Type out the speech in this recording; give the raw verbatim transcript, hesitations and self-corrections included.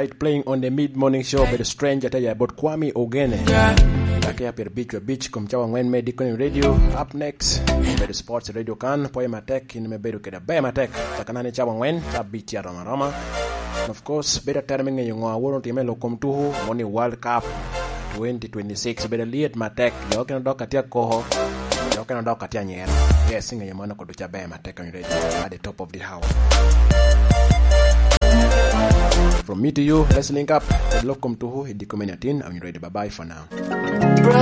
right, playing on the mid-morning show by the stranger tell you about Kwame Ogene. Laki up your beach, your beach, kumchawa ngwen medical radio. Up next, by the sports radio can, poe matek, in me bedu keda be matek. Takanani chawa ngwen, tab beach ya rama rama. And of course, better terming yung awaro timelo kumtuhu, moni World Cup twenty twenty-six. Better lead matek, yoke na do katia koho, yoke na do katia nyera. Yes, singa yamana kuducha be matek on radio at the top of the hour. From me to you, let's link up. Welcome to who hit the community. I'm ready. Bye bye for now.